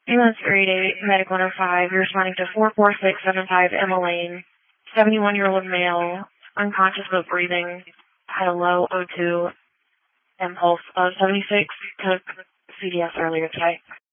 Ambulance 388, Medic 105, you're responding to 44675 Emma Lane, 71-year-old male, unconscious but breathing, had a low O2 impulse of 76, took CDS earlier today.